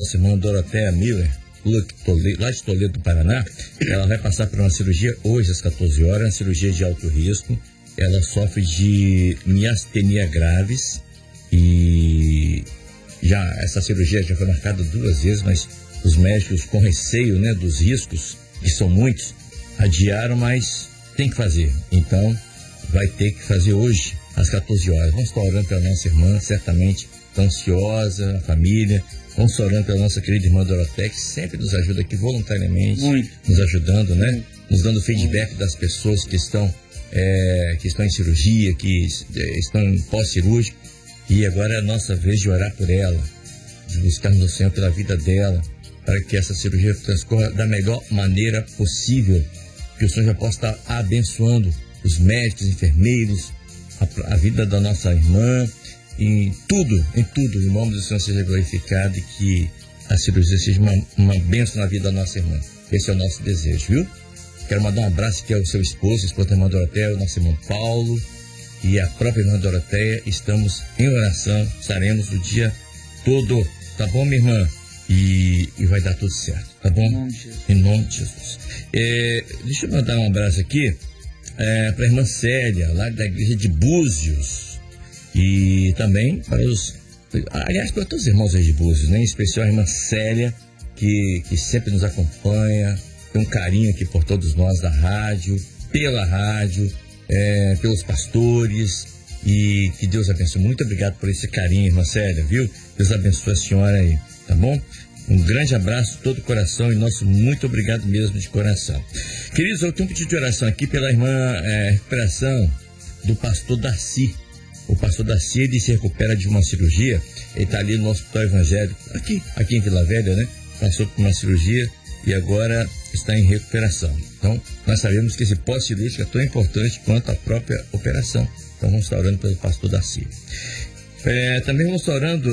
nossa irmã Doroteia Miller, lá de Toledo, do Paraná. Ela vai passar por uma cirurgia hoje às 14 horas, uma cirurgia de alto risco. Ela sofre de miastenia graves e essa cirurgia já foi marcada 2 vezes, mas os médicos, com receio, né, dos riscos, que são muitos, adiaram, mas tem que fazer. Então, vai ter que fazer hoje, às 14 horas. Vamos estar orando pela nossa irmã, certamente está ansiosa, a família. Vamos estar orando pela nossa querida irmã Doroteia, que sempre nos ajuda aqui voluntariamente, nos ajudando, né? Nos dando feedback das pessoas que estão em cirurgia, que estão em pós-cirúrgico. E agora é a nossa vez de orar por ela, de buscarmos o Senhor pela vida dela, para que essa cirurgia transcorra da melhor maneira possível, que o Senhor já possa estar abençoando os médicos, enfermeiros, a vida da nossa irmã, em tudo, o nome do Senhor seja glorificado e que a cirurgia seja uma bênção na vida da nossa irmã. Esse é o nosso desejo, viu? Quero mandar um abraço aqui ao seu esposo, a esposa da irmã Doroteia, o nosso irmão Paulo e a própria irmã Doroteia. Estamos em oração, estaremos o dia todo, tá bom, minha irmã? E vai dar tudo certo, tá bom? Em nome de Jesus. Deixa eu mandar um abraço aqui para a irmã Célia, lá da igreja de Búzios. E também para para todos os irmãos aí de Búzios, né? Em especial a irmã Célia, que sempre nos acompanha, tem um carinho aqui por todos nós da rádio, pela rádio, pelos pastores, e que Deus abençoe. Muito obrigado por esse carinho, irmã Célia, viu? Deus abençoe a senhora aí, tá bom? Um grande abraço de todo o coração e nosso muito obrigado mesmo de coração. Queridos, eu tenho um pedido de oração aqui pela irmã recuperação do pastor Darcy. O pastor Darcy, ele se recupera de uma cirurgia, ele está ali no hospital evangélico, aqui em Vila Velha, né? Passou por uma cirurgia e agora está em recuperação. Então, nós sabemos que esse pós-cirúrgico é tão importante quanto a própria operação. Então, vamos estar orando pelo pastor Darcy. Também vamos estar orando,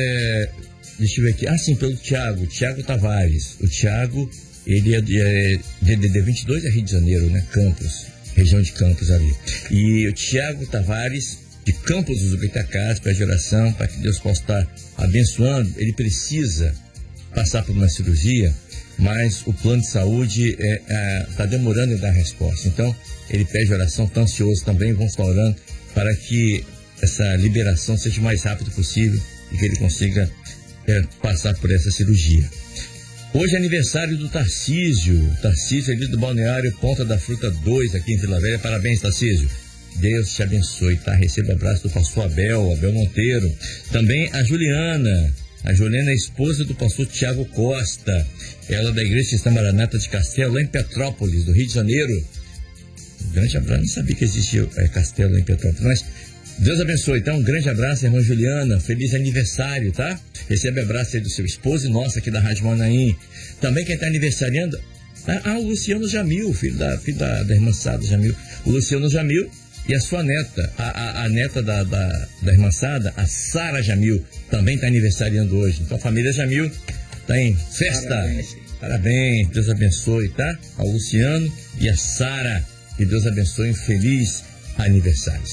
deixa eu ver aqui, pelo Tiago Tavares. O Tiago, ele é DDD 22, é Rio de Janeiro, né? Campos, região de Campos ali. E o Tiago Tavares, de Campos dos Goitacás, pede oração para que Deus possa estar abençoando. Ele precisa passar por uma cirurgia, mas o plano de saúde está demorando em dar resposta. Então, ele pede oração, está ansioso também. Vamos estar orando para que essa liberação seja o mais rápido possível e que ele consiga passar por essa cirurgia. Hoje é aniversário do Tarcísio ali do Balneário Ponta da Fruta 2, aqui em Vila Velha. Parabéns, Tarcísio. Deus te abençoe, tá? Receba o abraço do pastor Abel Monteiro. Também a Juliana é esposa do pastor Tiago Costa. Ela é da igreja Cristã Maranata de Castelo, lá em Petrópolis, do Rio de Janeiro. Um grande abraço, não sabia que existia castelo em Petrópolis, mas Deus abençoe. Então, um grande abraço, irmã Juliana. Feliz aniversário, tá? Recebe abraço aí do seu esposo e nossa aqui da Rádio Manaim. Também quem está aniversariando, o Luciano Jamil, filho da irmã Sada Jamil. O Luciano Jamil e a sua neta, a neta da irmã Sada, a Sara Jamil, também está aniversariando hoje. Então, a família Jamil está em festa. Parabéns, Deus abençoe, tá? Ao Luciano e a Sara, que Deus abençoe, um feliz aniversário.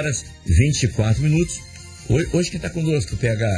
6h24. Hoje quem está conosco, PH,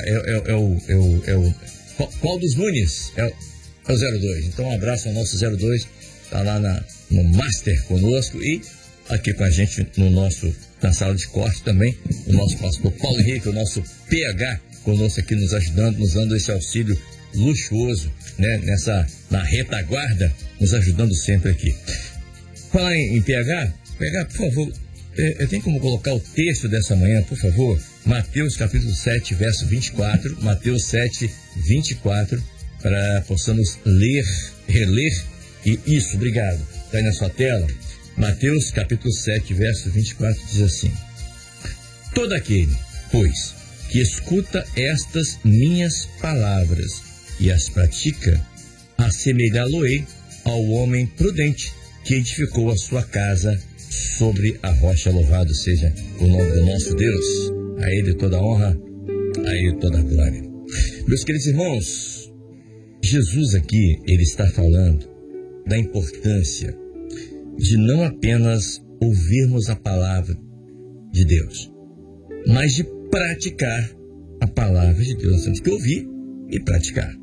é o Paulo dos Nunes, é o 02. Então, um abraço ao nosso 02, está lá no Master conosco e aqui com a gente na sala de corte também, o nosso pastor Paulo Henrique, o nosso PH conosco aqui nos ajudando, nos dando esse auxílio luxuoso, né? Na retaguarda, nos ajudando sempre aqui. Falar em PH, por favor, tem como colocar o texto dessa manhã, por favor? Mateus capítulo 7, verso 24, Mateus 7, 24, para possamos reler, e isso, obrigado, está aí na sua tela. Mateus capítulo 7, verso 24 diz assim: todo aquele, pois, que escuta estas minhas palavras e as pratica, assemelhá-lo-ei ao homem prudente que edificou a sua casa sobre a rocha. Louvado seja o nome do nosso Deus, a Ele toda a honra, a Ele toda a glória. Meus queridos irmãos, Jesus aqui, Ele está falando da importância de não apenas ouvirmos a palavra de Deus, mas de praticar a palavra de Deus. Nós temos que ouvir e praticar.